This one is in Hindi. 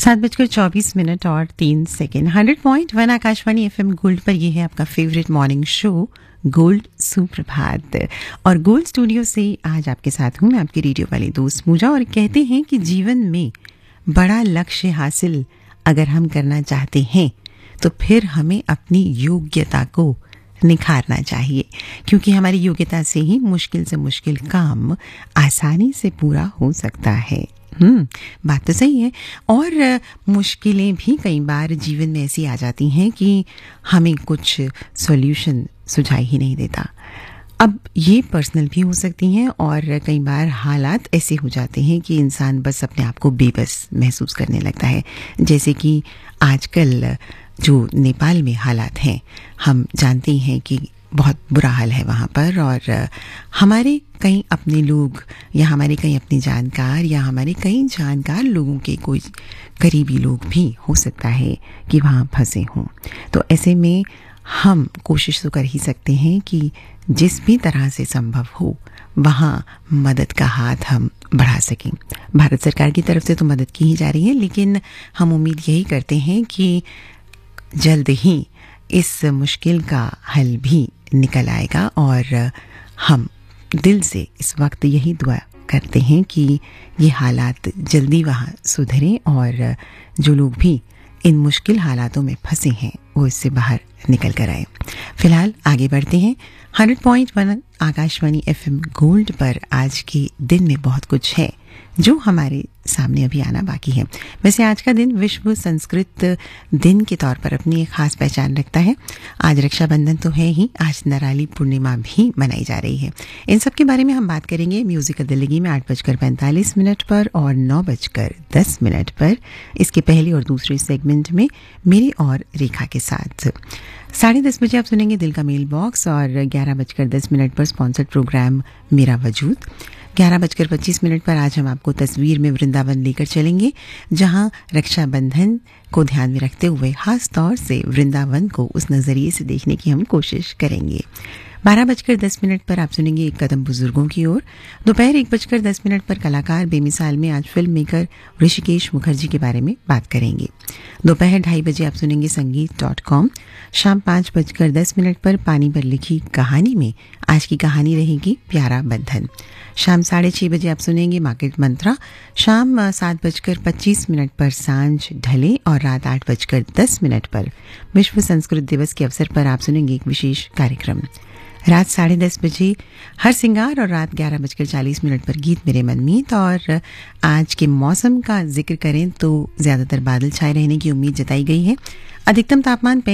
7:24 और 3 सेकेंड 100.1 आकाशवाणी एफएम गोल्ड पर ये है आपका फेवरेट मॉर्निंग शो गोल्ड सुप्रभात। और गोल्ड स्टूडियो से आज आपके साथ हूँ मैं आपकी रेडियो वाली दोस्त पूजा। और कहते हैं कि जीवन में बड़ा लक्ष्य हासिल अगर हम करना चाहते हैं तो फिर हमें अपनी योग्यता को निखारना चाहिए, क्योंकि हमारी योग्यता से ही मुश्किल से मुश्किल काम आसानी से पूरा हो सकता है। बात तो सही है। और मुश्किलें भी कई बार जीवन में ऐसी आ जाती हैं कि हमें कुछ सॉल्यूशन सुझाई ही नहीं देता। अब ये पर्सनल भी हो सकती हैं और कई बार हालात ऐसे हो जाते हैं कि इंसान बस अपने आप को बेबस महसूस करने लगता है। जैसे कि आजकल जो नेपाल में हालात हैं, हम जानते हैं कि बहुत बुरा हाल है वहाँ पर। और हमारे कई अपने लोग या हमारे कई अपने जानकार या हमारे कई जानकार लोगों के कोई करीबी लोग भी हो सकता है कि वहाँ फंसे हों। तो ऐसे में हम कोशिश तो कर ही सकते हैं कि जिस भी तरह से संभव हो वहाँ मदद का हाथ हम बढ़ा सकें। भारत सरकार की तरफ से तो मदद की ही जा रही है, लेकिन हम उम्मीद यही करते हैं कि जल्द ही इस मुश्किल का हल भी निकल आएगा। और हम दिल से इस वक्त यही दुआ करते हैं कि ये हालात जल्दी वहाँ सुधरें और जो लोग भी इन मुश्किल हालातों में फंसे हैं वो इससे बाहर निकल कर आए। फिलहाल आगे बढ़ते हैं। 100.1 आकाशवाणी एफएम गोल्ड पर आज के दिन में बहुत कुछ है जो हमारे सामने अभी आना बाकी है। वैसे आज का दिन विश्व संस्कृत दिन के तौर पर अपनी एक खास पहचान रखता है। आज रक्षाबंधन तो है ही, आज नराली पूर्णिमा भी मनाई जा रही है। इन सब के बारे में हम बात करेंगे म्यूजिक दिल्ली में 8:45 पर और 9:10 पर। इसके पहले और दूसरे सेगमेंट में मेरे और रेखा के साथ 10:30 बजे आप सुनेंगे दिल का मेल बॉक्स। और 11:10 पर स्पॉन्सर्ड प्रोग्राम मेरा वजूद। 11:25 पर आज हम आपको तस्वीर में वृंदावन लेकर चलेंगे, जहां रक्षाबंधन को ध्यान में रखते हुए खास तौर से वृंदावन को उस नजरिए से देखने की हम कोशिश करेंगे। 12:10 पर आप सुनेंगे एक कदम बुजुर्गों की ओर। दोपहर 1:10 पर कलाकार बेमिसाल में आज फिल्म मेकर ऋषिकेश मुखर्जी के बारे में बात करेंगे। दोपहर 2:30 बजे आप सुनेंगे संगीत.com। शाम 5:10 पर पानी पर लिखी कहानी में आज की कहानी रहेगी प्यारा बंधन। शाम 6:30 बजे आप सुनेंगे मार्केट मंत्रा। शाम 7:25 पर सांझ ढले और रात 8:10 पर विश्व संस्कृत दिवस के अवसर पर आप सुनेंगे एक विशेष कार्यक्रम। रात 10:30 बजे हर सिंगार और रात 11:40 पर गीत मेरे मनमीत। और आज के मौसम का जिक्र करें तो ज्यादातर बादल छाए रहने की उम्मीद जताई गई है। अधिकतम तापमान